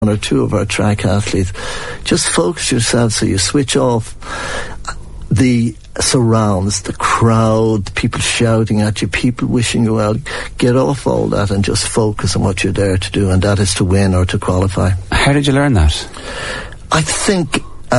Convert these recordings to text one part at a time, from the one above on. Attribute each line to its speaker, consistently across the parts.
Speaker 1: or two of our track athletes, just focus yourself so you switch off the surrounds, the crowd, people shouting at you, people wishing you well. Get off all that and just focus on what you're there to do, and that is to win or to qualify.
Speaker 2: How did you learn that?
Speaker 1: I think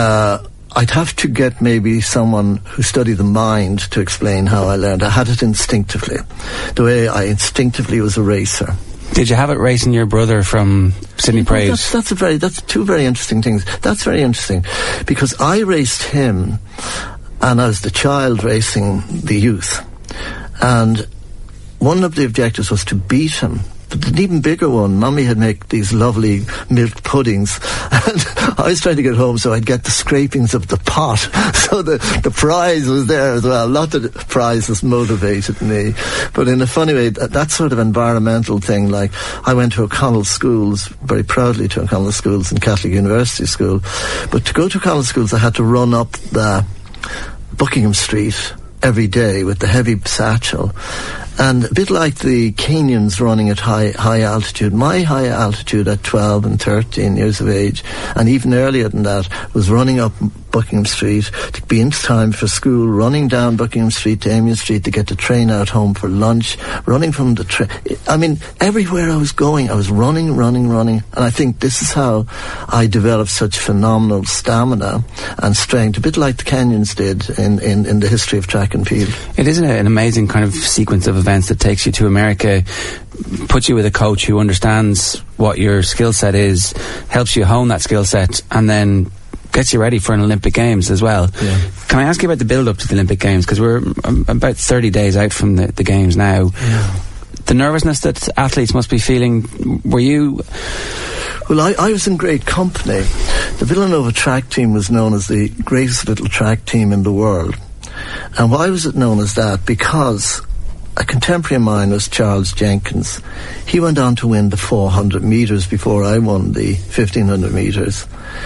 Speaker 1: I'd have to get maybe someone who studied the mind to explain how I learned. I had it instinctively. The way I instinctively was a racer.
Speaker 2: Did you have it racing your brother from Sydney Praise?
Speaker 1: That's two very interesting things. That's very interesting because I raced him and I was the child racing the youth. And one of the objectives was to beat him. But an even bigger one, Mummy had made these lovely milk puddings, and I was trying to get home so I'd get the scrapings of the pot. So the prize was there as well. Not that the prizes motivated me, but in a funny way, that sort of environmental thing, like I went to O'Connell Schools, very proudly to O'Connell Schools and Catholic University School, but to go to O'Connell Schools I had to run up the Buckingham Street every day with the heavy satchel. And a bit like the Kenyans running at high altitude, my high altitude at 12 and 13 years of age, and even earlier than that, was running up Buckingham Street to be in time for school, running down Buckingham Street to Amiens Street to get the train out home for lunch, running from the train. I mean, everywhere I was going, I was running. And I think this is how I developed such phenomenal stamina and strength, a bit like the Kenyans did in the history of track and field.
Speaker 2: It is an amazing kind of sequence of events that takes you to America, puts you with a coach who understands what your skill set is, helps you hone that skill set, and then gets you ready for an Olympic Games as well. Yeah. Can I ask you about the build-up to the Olympic Games? Because we're about 30 days out from the Games now. Yeah. The nervousness that athletes must be feeling, were you...
Speaker 1: Well, I was in great company. The Villanova track team was known as the greatest little track team in the world. And why was it known as that? Because a contemporary of mine was Charles Jenkins. He went on to win the 400 metres before I won the 1500 metres.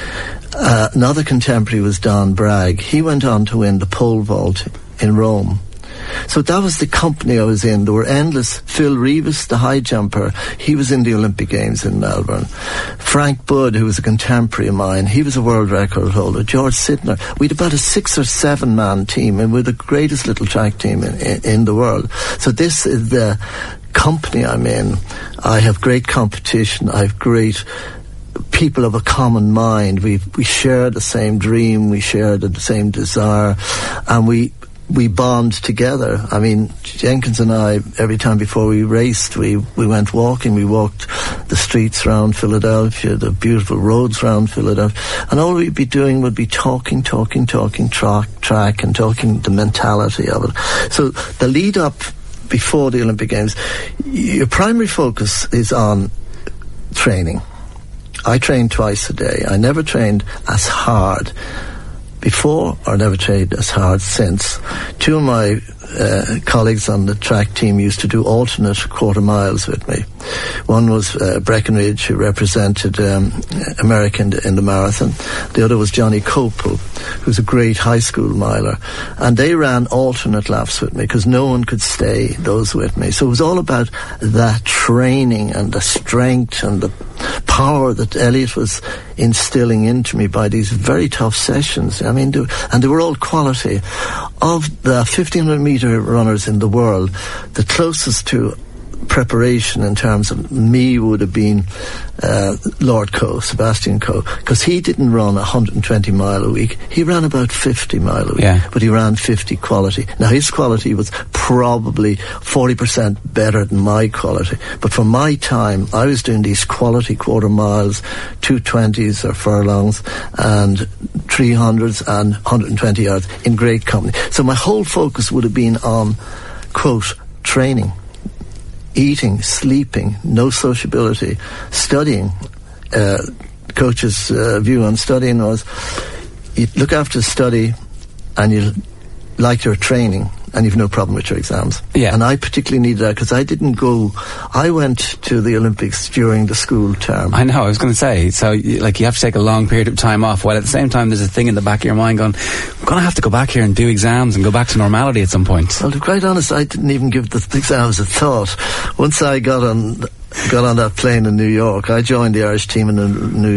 Speaker 1: Another contemporary was Don Bragg. He went on to win the pole vault in Rome. So that was the company I was in. There were endless. Phil Rivas, the high jumper, he was in the Olympic Games in Melbourne. Frank Budd, who was a contemporary of mine, he was a world record holder. George Sidner. We'd about a 6 or 7 man team, and we're the greatest little track team in the world. So this is the company I'm in. I have great competition. I have great people of a common mind. We share the same dream. We share the same desire, and we bond together. I mean, Jenkins and I, every time before we raced, we went walking. We walked the streets around Philadelphia, the beautiful roads around Philadelphia, and all we'd be doing would be talking track, and talking the mentality of it. So the lead up before the Olympic Games, your primary focus is on training. I trained twice a day. I never trained as hard before or never trained as hard since. Two of my colleagues on the track team used to do alternate quarter miles with me. One was Breckenridge, who represented America in the marathon. The other was Johnny Copel, who's a great high school miler. And they ran alternate laps with me because no one could stay those with me. So it was all about that training and the strength and the power that Elliot was instilling into me by these very tough sessions. I mean, and they were all quality. Of the 1500 metre runners in the world, the closest to preparation in terms of me would have been Lord Coe, Sebastian Coe, because he didn't run 120 mile a week. He ran about 50 mile a week, but he ran 50 quality. Now his quality was probably 40% better than my quality, but for my time I was doing these quality quarter miles, 220s or furlongs and 300s and 120 yards in great company. So my whole focus would have been on, quote, training, eating, sleeping, no sociability, studying. Coach's view on studying was you look after study and you like your training, and you've no problem with your exams.
Speaker 2: Yeah.
Speaker 1: And I particularly needed that because I didn't go. I went to the Olympics during the school term.
Speaker 2: I know, I was going to say, so you have to take a long period of time off, while at the same time there's a thing in the back of your mind going, I'm going to have to go back here and do exams and go back to normality at some point.
Speaker 1: Well, to be quite honest, I didn't even give the exams a thought. Once I got on that plane in New York, I joined the Irish team in New